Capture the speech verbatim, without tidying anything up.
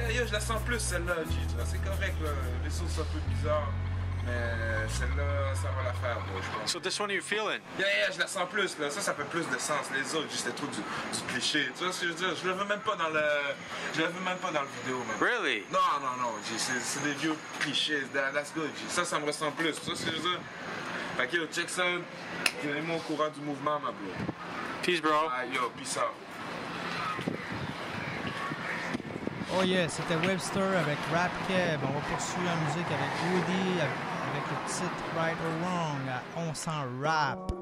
Yeah, yo, je la sens plus celle-là, G. C'est correct, là. Les sauces sont un peu bizarres. Mais celle-là, ça va la faire, bro, je pense. So this one you're feeling? Yeah, yeah, je la sens plus, là. Ça, ça fait plus de sens. Les autres, juste trop du, du cliché. Tu vois ce que je veux dire? Je le veux même pas dans le... Je le veux même pas dans le vidéo, même. Really? Non, non, non, G. C'est des vieux clichés. That, that's good, G. Ça, ça me ressemble plus. Tu vois ce que je veux dire? Fait que, yo, check ça. Tenez-moi au courant du mouvement, ma bro. Peace, bro. Ah, yo, peace out. Oh yeah, c'était Webster avec Rap Keb. On va poursuivre la musique avec Woody avec, avec le titre Right or Wrong à On s'en rap.